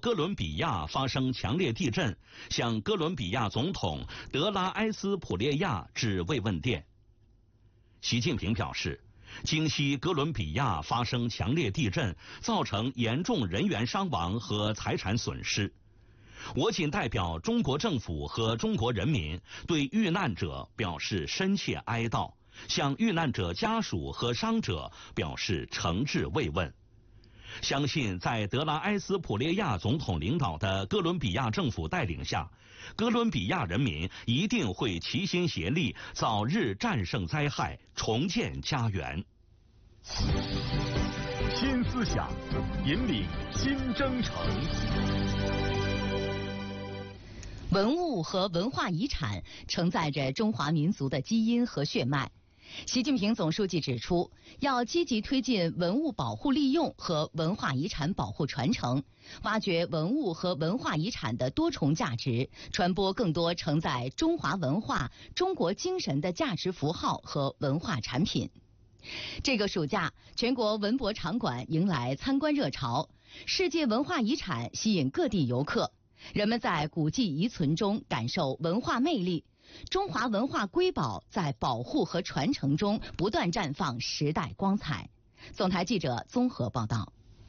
哥伦比亚发生强烈地震，向哥伦比亚总统德拉埃斯普列亚致慰问电。习近平表示，今夕哥伦比亚发生强烈地震，造成严重人员伤亡和财产损失。我谨代表中国政府和中国人民对遇难者表示深切哀悼，向遇难者家属和伤者表示诚挚慰问。相信在德拉埃斯普列亚总统领导的哥伦比亚政府带领下，哥伦比亚人民一定会齐心协力，早日战胜灾害，重建家园。 新思想，引领新征程。 文物和文化遗产承载着中华民族的基因和血脉。习近平总书记指出，要积极推进文物保护利用和文化遗产保护传承，挖掘文物和文化遗产的多重价值，传播更多承载中华文化、中国精神的价值符号和文化产品。这个暑假，全国文博场馆迎来参观热潮，世界文化遗产吸引各地游客，人们在古迹遗存中感受文化魅力。中华文化瑰宝在保护和传承中不断绽放时代光彩。总台记者综合报道。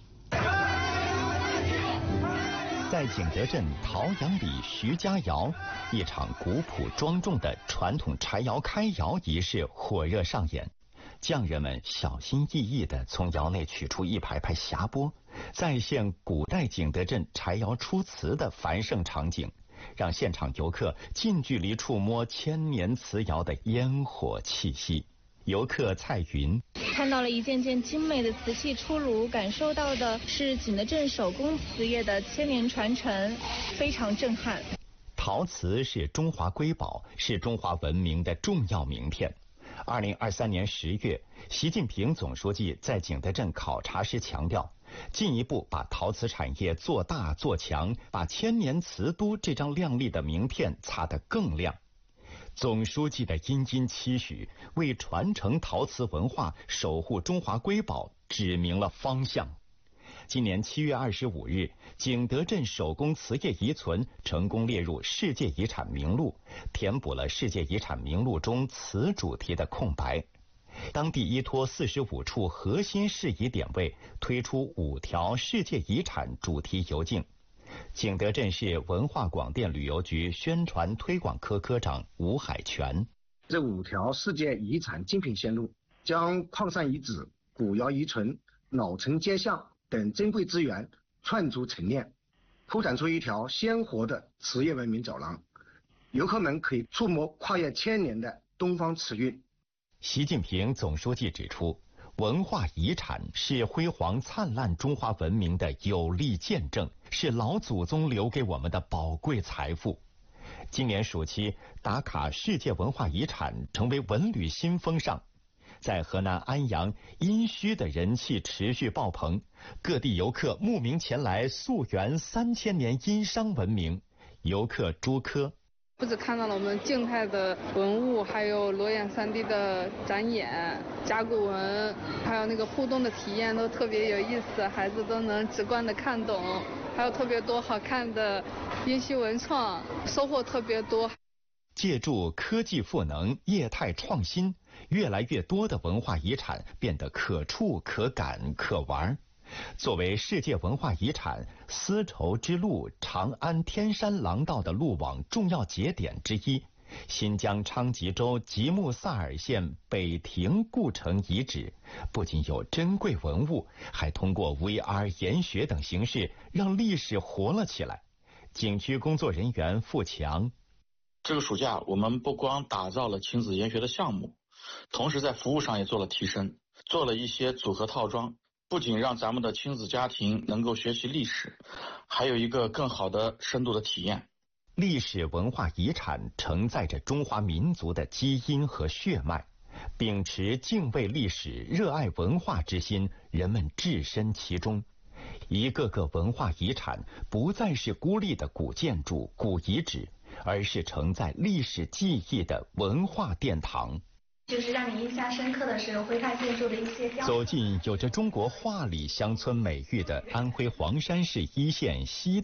在景德镇陶阳里徐家窑，一场古朴庄重的传统柴窑开窑仪式火热上演。匠人们小心翼翼地从窑内取出一排排匣钵，再现古代景德镇柴窑出瓷的繁盛场景，让现场游客近距离触摸千年瓷窑的烟火气息。游客蔡云看到了一件件精美的瓷器出炉，感受到的是景德镇手工瓷业的千年传承，非常震撼。 陶瓷是中华瑰宝，是中华文明的重要名片。2023年10月，习近平总书记在景德镇考察时强调，进一步把陶瓷产业做大做强，把千年瓷都这张亮丽的名片擦得更亮。总书记的殷殷期许，为传承陶瓷文化、守护中华瑰宝指明了方向。今年7月25日，景德镇手工瓷业遗存成功列入世界遗产名录，填补了世界遗产名录中瓷主题的空白。当地依托45处核心事宜点位，推出5条世界遗产主题游径。景德镇市文化广电旅游局宣传推广科科长吴海泉： 这5条世界遗产精品线路，将矿山遗址、古窑遗存、老城街巷等珍贵资源串出陈列，铺展出一条鲜活的瓷业文明走廊，游客们可以触摸跨越千年的东方瓷韵。 习近平总书记指出，文化遗产是辉煌灿烂中华文明的有力见证，是老祖宗留给我们的宝贵财富。今年暑期，打卡世界文化遗产成为文旅新风尚。在河南安阳，殷墟的人气持续爆棚，各地游客慕名前来溯源3000年殷商文明。游客朱科： 不止看到了我们静态的文物，还有裸眼3D 的展演、甲骨文，还有那个互动的体验都特别有意思，孩子都能直观的看懂，还有特别多好看的殷墟文创，收获特别多。 借助科技赋能、业态创新，越来越多的文化遗产变得可触、可感、可玩。作为世界文化遗产，丝绸之路长安天山廊道的路网重要节点之一，新疆昌吉州吉木萨尔县北亭故城遗址，不仅有珍贵文物，还通过 VR 研学等形式让历史活了起来。景区工作人员付强： 这个暑假，我们不光打造了亲子研学的项目，同时在服务上也做了提升，做了一些组合套装，不仅让咱们的亲子家庭能够学习历史，还有一个更好的深度的体验。 历史文化遗产承载着中华民族的基因和血脉，秉持敬畏历史、热爱文化之心，人们置身其中。一个个文化遗产不再是孤立的古建筑、古遗址，而是承载历史记忆的文化殿堂。 就是让你印象深刻的是徽派建筑的一些走进有着中国画里乡村美誉的安徽黄山市一线西